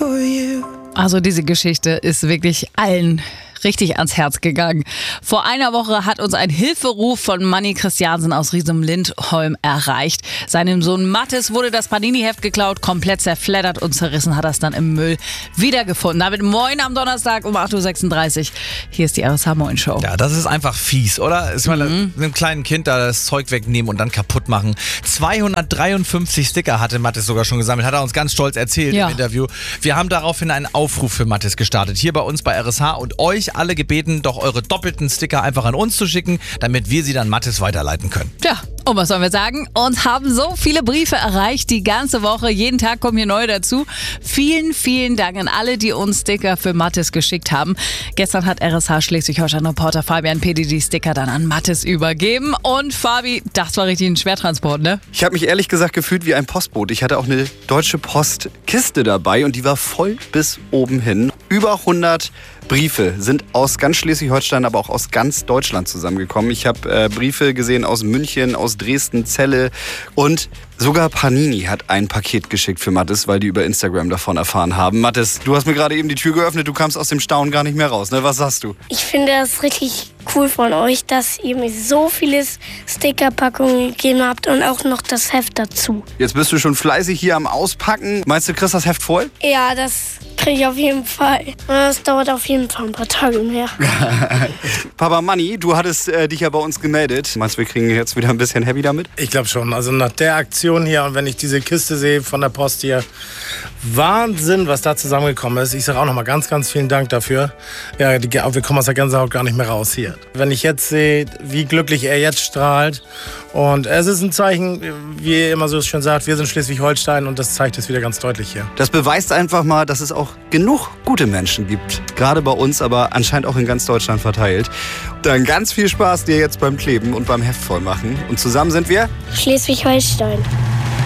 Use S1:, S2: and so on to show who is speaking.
S1: for you.
S2: Also diese Geschichte ist wirklich allen richtig ans Herz gegangen. Vor einer Woche hat uns ein Hilferuf von Manni Christiansen aus Riesum-Lindholm erreicht. Seinem Sohn Mathis wurde das Panini-Heft geklaut, komplett zerfleddert und zerrissen hat er es dann im Müll wiedergefunden. Damit moin am Donnerstag um 8.36 Uhr. Hier ist die RSH Moin Show.
S3: Ja, das ist einfach fies, oder? Ist mal einem kleinen Kind da das Zeug wegnehmen und dann kaputt machen. 253 Sticker hatte Mathis sogar schon gesammelt, hat er uns ganz stolz erzählt im Interview. Wir haben daraufhin einen Aufruf für Mathis gestartet, hier bei uns bei RSH und euch alle gebeten, doch eure doppelten Sticker einfach an uns zu schicken, damit wir sie dann Mathis weiterleiten können.
S2: Tja, und was sollen wir sagen? Uns haben so viele Briefe erreicht, die ganze Woche. Jeden Tag kommen hier neue dazu. Vielen, vielen Dank an alle, die uns Sticker für Mathis geschickt haben. Gestern hat RSH Schleswig-Holstein-Reporter Fabian Pedi die Sticker dann an Mathis übergeben. Und Fabi, das war richtig ein Schwertransport, ne?
S4: Ich habe mich ehrlich gesagt gefühlt wie ein Postbote. Ich hatte auch eine Deutsche Post Kiste dabei und die war voll bis oben hin. Über 100 Briefe sind aus ganz Schleswig-Holstein, aber auch aus ganz Deutschland zusammengekommen. Ich habe Briefe gesehen aus München, aus Dresden, Celle und sogar Panini hat ein Paket geschickt für Mathis, weil die über Instagram davon erfahren haben. Mathis, du hast mir gerade eben die Tür geöffnet, du kamst aus dem Staunen gar nicht mehr raus, ne? Was sagst du?
S5: Ich finde das richtig cool von euch, dass ihr mir so viele Stickerpackungen gegeben habt und auch noch das Heft dazu.
S4: Jetzt bist du schon fleißig hier am Auspacken. Meinst du, kriegst das Heft voll?
S5: Ja, das kriege ich auf jeden Fall. Das dauert auf jeden Fall ein paar Tage mehr.
S4: Papa Manni, du hattest dich ja bei uns gemeldet. Meinst du, wir kriegen jetzt wieder ein bisschen happy damit?
S6: Ich glaube schon. Also nach der Aktion hier und wenn ich diese Kiste sehe von der Post hier, Wahnsinn, was da zusammengekommen ist. Ich sage auch nochmal ganz, ganz vielen Dank dafür. Ja, wir kommen aus der Gänsehaut gar nicht mehr raus hier. Wenn ich jetzt sehe, wie glücklich er jetzt strahlt und es ist ein Zeichen, wie er immer so schön sagt, wir sind Schleswig-Holstein und das zeigt es wieder ganz deutlich hier.
S4: Das beweist einfach mal, dass es auch genug gute Menschen gibt. Gerade bei uns, aber anscheinend auch in ganz Deutschland verteilt. Dann ganz viel Spaß dir jetzt beim Kleben und beim Heft vollmachen. Und zusammen sind wir
S5: Schleswig-Holstein.